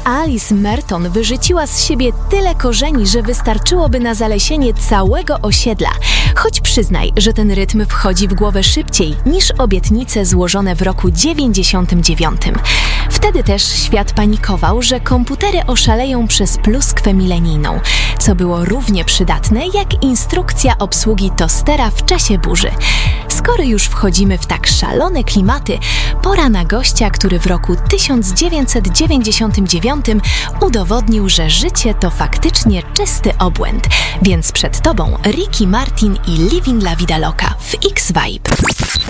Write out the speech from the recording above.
Alice Merton wyrzuciła z siebie tyle korzeni, że wystarczyłoby na zalesienie całego osiedla. Choć przyznaj, że ten rytm wchodzi w głowę szybciej niż obietnice złożone w roku 99. Wtedy też świat panikował, że komputery oszaleją przez pluskwę milenijną, co było równie przydatne jak instrukcja obsługi tostera w czasie burzy. Skoro już wchodzimy w tak szalone klimaty, pora na gościa, który w roku 1999 udowodnił, że życie to faktycznie czysty obłęd. Więc przed tobą Ricky Martin i Living La Vida Loca w X-Vibe.